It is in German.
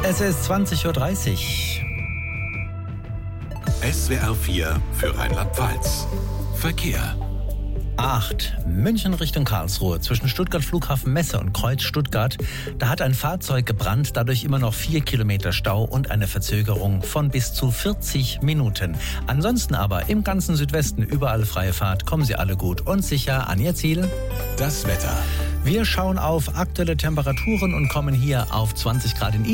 Es ist 20.30 Uhr. SWR 4 für Rheinland-Pfalz. Verkehr. 8. München Richtung Karlsruhe. Zwischen Stuttgart Flughafen Messe und Kreuz Stuttgart. Da hat ein Fahrzeug gebrannt, dadurch immer noch 4 Kilometer Stau und eine Verzögerung von bis zu 40 Minuten. Ansonsten aber im ganzen Südwesten überall freie Fahrt. Kommen Sie alle gut und sicher an Ihr Ziel. Das Wetter. Wir schauen auf aktuelle Temperaturen und kommen hier auf 20 Grad in